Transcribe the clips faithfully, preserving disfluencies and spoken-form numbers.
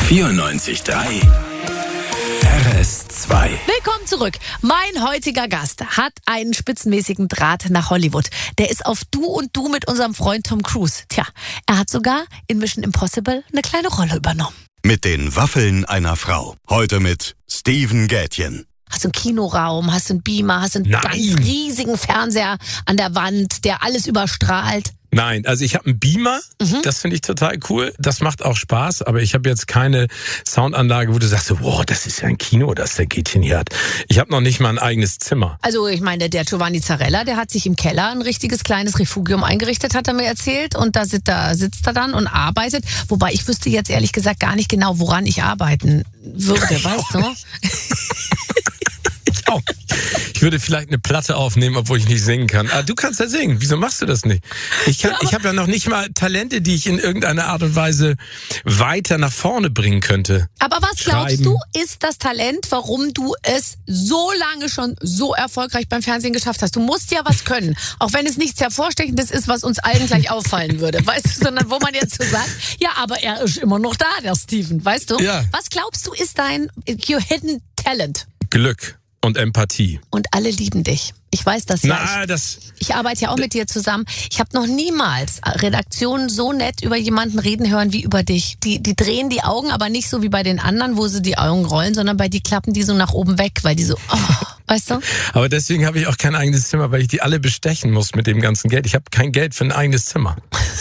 vierundneunzig Komma drei R S zwei. Willkommen zurück. Mein heutiger Gast hat einen spitzenmäßigen Draht nach Hollywood. Der ist auf Du und Du mit unserem Freund Tom Cruise. Tja, er hat sogar in Mission Impossible eine kleine Rolle übernommen. Mit den Waffeln einer Frau. Heute mit Steven Gätjen. Hast du einen Kinoraum, hast du einen Beamer, hast du einen Nein. ganz riesigen Fernseher an der Wand, der alles überstrahlt. Nein, also ich habe einen Beamer, mhm. das finde ich total cool, das macht auch Spaß, aber ich habe jetzt keine Soundanlage, wo du sagst, wow, das ist ja ein Kino, das der Gätjen hier hat. Ich habe noch nicht mal ein eigenes Zimmer. Also ich meine, der Giovanni Zarella, der hat sich im Keller ein richtiges kleines Refugium eingerichtet, hat er mir erzählt, und da sitzt, da sitzt er dann und arbeitet, wobei ich wüsste jetzt ehrlich gesagt gar nicht genau, woran ich arbeiten würde, weißt du? Ich auch. Ich würde vielleicht eine Platte aufnehmen, obwohl ich nicht singen kann. Aber du kannst ja singen. Wieso machst du das nicht? Ich, kann, ja, ich habe ja noch nicht mal Talente, die ich in irgendeiner Art und Weise weiter nach vorne bringen könnte. Aber was Schreiben. glaubst du, ist das Talent, warum du es so lange schon so erfolgreich beim Fernsehen geschafft hast? Du musst ja was können. Auch wenn es nichts Hervorstechendes ist, was uns allen gleich auffallen würde. Weißt du, sondern wo man jetzt so sagt, ja, aber er ist immer noch da, der Steven. Weißt du? Ja. Was glaubst du, ist dein your hidden talent? Glück und Empathie. Und alle lieben dich. Ich weiß das ja. Na, ich, das ich arbeite ja auch mit dir zusammen. Ich habe noch niemals Redaktionen so nett über jemanden reden hören wie über dich. Die, die drehen die Augen, aber nicht so wie bei den anderen, wo sie die Augen rollen, sondern bei die klappen die so nach oben weg, weil die so, oh, weißt du? Aber deswegen habe ich auch kein eigenes Zimmer, weil ich die alle bestechen muss mit dem ganzen Geld. Ich habe kein Geld für ein eigenes Zimmer.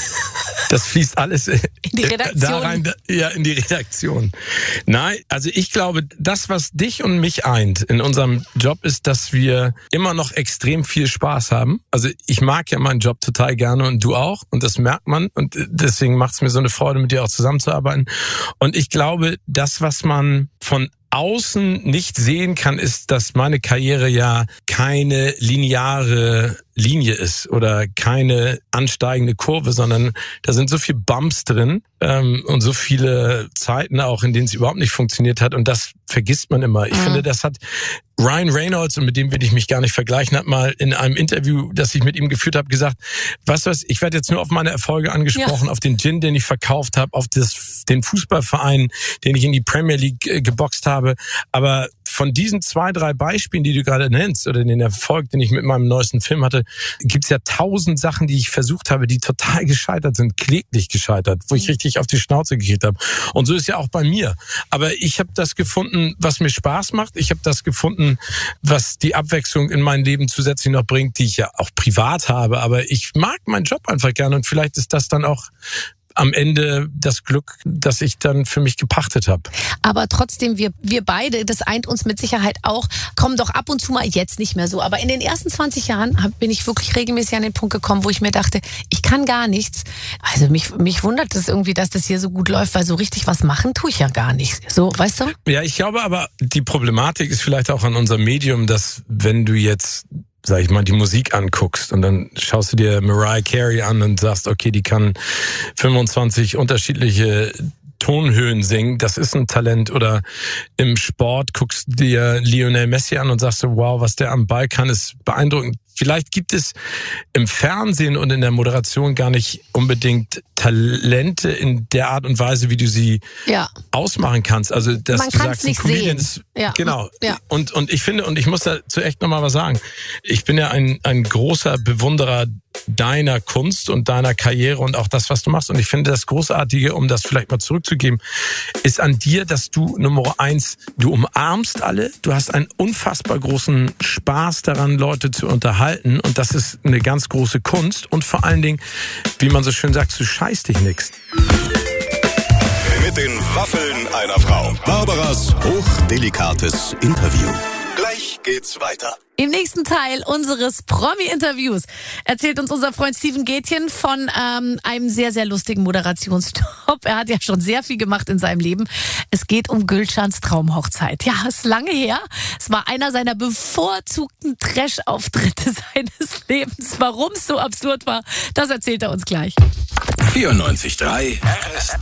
Das fließt alles in die Redaktion. Da rein, ja, in die Redaktion. Nein, also ich glaube, das, was dich und mich eint in unserem Job, ist, dass wir immer noch extrem viel Spaß haben. Also ich mag ja meinen Job total gerne und du auch. Und das merkt man. Und deswegen macht es mir so eine Freude, mit dir auch zusammenzuarbeiten. Und ich glaube, das, was man von außen nicht sehen kann, ist, dass meine Karriere ja keine lineare Linie ist oder keine ansteigende Kurve, sondern da sind so viele Bumps drin ähm, und so viele Zeiten auch, in denen es überhaupt nicht funktioniert hat, und das vergisst man immer. Ich mhm. finde, das hat Ryan Reynolds, und mit dem will ich mich gar nicht vergleichen, hat mal in einem Interview, das ich mit ihm geführt habe, gesagt, weißt du was, ich werde jetzt nur auf meine Erfolge angesprochen, ja. auf den Gin, den ich verkauft habe, auf das, den Fußballverein, den ich in die Premier League äh, geboxt habe, aber von diesen zwei, drei Beispielen, die du gerade nennst, oder den Erfolg, den ich mit meinem neuesten Film hatte, gibt's ja tausend Sachen, die ich versucht habe, die total gescheitert sind, kläglich gescheitert, wo ich richtig auf die Schnauze gekriegt habe. Und so ist ja auch bei mir. Aber ich habe das gefunden, was mir Spaß macht. Ich habe das gefunden, was die Abwechslung in mein Leben zusätzlich noch bringt, die ich ja auch privat habe. Aber ich mag meinen Job einfach gerne, und vielleicht ist das dann auch am Ende das Glück, das ich dann für mich gepachtet habe. Aber trotzdem, wir wir beide, das eint uns mit Sicherheit auch, kommen doch ab und zu mal, jetzt nicht mehr so, aber in den ersten zwanzig Jahren hab, bin ich wirklich regelmäßig an den Punkt gekommen, wo ich mir dachte, ich kann gar nichts. Also mich mich wundert es irgendwie, dass das hier so gut läuft, weil so richtig was machen tue ich ja gar nicht. So, weißt du? Ja, ich glaube aber, die Problematik ist vielleicht auch an unserem Medium, dass wenn du jetzt, sag ich mal, die Musik anguckst und dann schaust du dir Mariah Carey an und sagst, okay, die kann fünfundzwanzig unterschiedliche Tonhöhen singen, das ist ein Talent. Oder im Sport guckst du dir Lionel Messi an und sagst, wow, was der am Ball kann, ist beeindruckend. Vielleicht gibt es im Fernsehen und in der Moderation gar nicht unbedingt Talente in der Art und Weise, wie du sie ja. ausmachen kannst. Also, dass Man du kann's sagst, nicht ein Comedian sehen. ist, ja. genau. Ja. Und, und ich finde, und ich muss dazu echt nochmal was sagen. Ich bin ja ein, ein großer Bewunderer deiner Kunst und deiner Karriere und auch das, was du machst. Und ich finde, das Großartige, um das vielleicht mal zurückzugeben, ist an dir, dass du Nummer eins, du umarmst alle, du hast einen unfassbar großen Spaß daran, Leute zu unterhalten, und das ist eine ganz große Kunst, und vor allen Dingen, wie man so schön sagt, du scheißt dich nix. Mit den Waffeln einer Frau. Barbaras hochdelikates Interview. Gleich geht's weiter. Im nächsten Teil unseres Promi-Interviews erzählt uns unser Freund Steven Gätjen von ähm, einem sehr, sehr lustigen Moderationsjob. Er hat ja schon sehr viel gemacht in seinem Leben. Es geht um Gülschans Traumhochzeit. Ja, ist lange her. Es war einer seiner bevorzugten Trash-Auftritte seines Lebens. Warum es so absurd war, das erzählt er uns gleich. vierundneunzig Komma drei R S